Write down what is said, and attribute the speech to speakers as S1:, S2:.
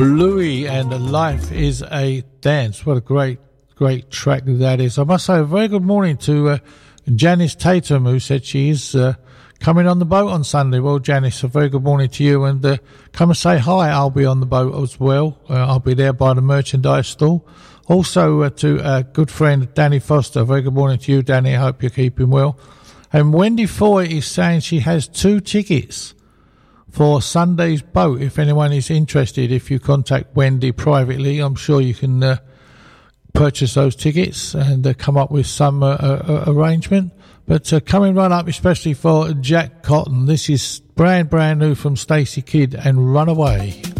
S1: Bluey and Life is a Dance. What a great track that is. I must say a very good morning to Janice Tatum, who said she is coming on the boat on Sunday. Well, Janice, a very good morning to you, and come and say hi. I'll be on the boat as well. I'll be there by the merchandise stall. Also to a good friend Danny Foster, a very good morning to you, Danny. I hope you're keeping well. And Wendy Foy is saying she has 2 tickets for Sunday's boat. If anyone is interested, if you contact Wendy privately, I'm sure you can purchase those tickets and come up with some arrangement. But coming right up, especially for Jack Cotton, this is brand new from Stacey Kidd and Runaway.